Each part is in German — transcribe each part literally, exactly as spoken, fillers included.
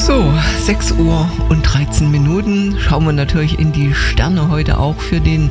So, sechs Uhr und dreizehn Minuten. Schauen wir natürlich in die Sterne heute auch für den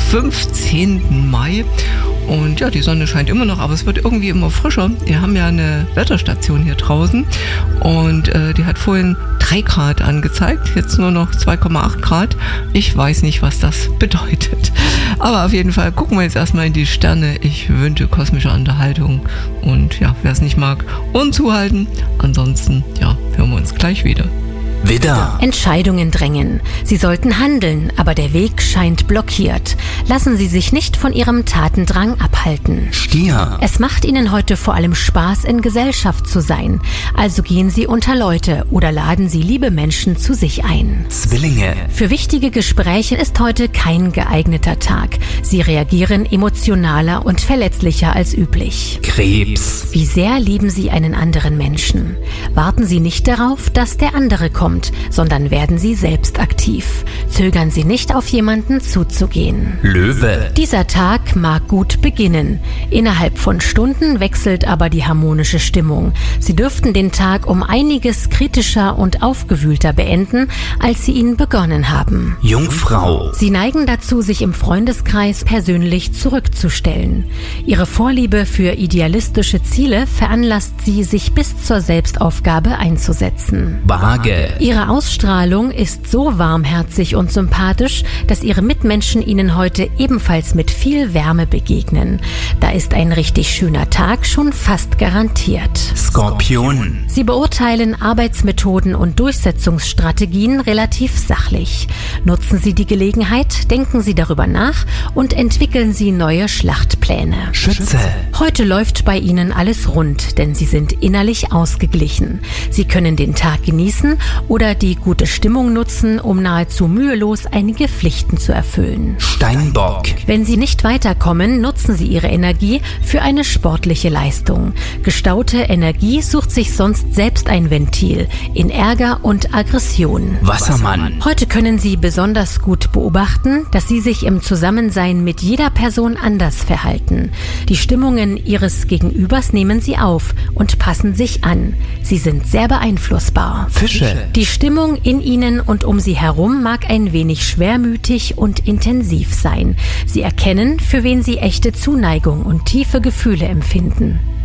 fünfzehnten Mai. Und ja, die Sonne scheint immer noch, aber es wird irgendwie immer frischer. Wir haben ja eine Wetterstation hier draußen und äh, die hat vorhin drei Grad angezeigt, jetzt nur noch zwei Komma acht Grad. Ich weiß nicht, was das bedeutet. Aber auf jeden Fall gucken wir jetzt erstmal in die Sterne. Ich wünsche kosmische Unterhaltung und ja, wer es nicht mag, Ohren zuhalten. Ansonsten, ja, hören wir uns gleich wieder. Widder. Entscheidungen drängen. Sie sollten handeln, aber der Weg scheint blockiert. Lassen Sie sich nicht von Ihrem Tatendrang abhalten. Stier. Es macht Ihnen heute vor allem Spaß, in Gesellschaft zu sein. Also gehen Sie unter Leute oder laden Sie liebe Menschen zu sich ein. Zwillinge. Für wichtige Gespräche ist heute kein geeigneter Tag. Sie reagieren emotionaler und verletzlicher als üblich. Krebs. Wie sehr lieben Sie einen anderen Menschen? Warten Sie nicht darauf, dass der andere kommt, sondern werden Sie selbst aktiv. Zögern Sie nicht, auf jemanden zuzugehen. Löwe. Dieser Tag mag gut beginnen. Innerhalb von Stunden wechselt aber die harmonische Stimmung. Sie dürften den Tag um einiges kritischer und aufgewühlter beenden, als Sie ihn begonnen haben. Jungfrau. Sie neigen dazu, sich im Freundeskreis persönlich zurückzustellen. Ihre Vorliebe für idealistische Ziele veranlasst Sie, sich bis zur Selbstaufgabe einzusetzen. Waage. Ihre Ausstrahlung ist so warmherzig und sympathisch, dass Ihre Mitmenschen Ihnen heute ebenfalls mit viel Wärme begegnen. Da ist ein richtig schöner Tag schon fast garantiert. Skorpion. Sie beurteilen Arbeitsmethoden und Durchsetzungsstrategien relativ sachlich. Nutzen Sie die Gelegenheit, denken Sie darüber nach und entwickeln Sie neue Schlachtpläne. Schütze. Heute läuft bei Ihnen alles rund, denn Sie sind innerlich ausgeglichen. Sie können den Tag genießen oder die gute Stimmung nutzen, um nahezu mühelos einige Pflichten zu erfüllen. Steinbock. Wenn Sie nicht weiterkommen, nutzen Sie Ihre Energie für eine sportliche Leistung. Gestaute Energie sucht sich sonst selbst ein Ventil in Ärger und Aggression. Wassermann. Heute können Sie besonders gut beobachten, dass Sie sich im Zusammensein mit jeder Person anders verhalten. Die Stimmungen Ihres Gegenübers nehmen Sie auf und passen sich an. Sie sind sehr beeinflussbar. Fische. Die Stimmung in Ihnen und um Sie herum mag ein wenig schwermütig und intensiv sein. Sie erkennen, für wen Sie echte Zuneigung und tiefe Gefühle empfinden.